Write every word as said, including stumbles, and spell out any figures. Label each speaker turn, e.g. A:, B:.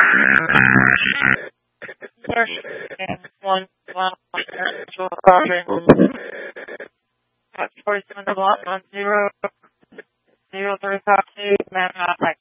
A: One, one, crossing. Forty-seven, one, zero, zero, three, five, two, Manhattan.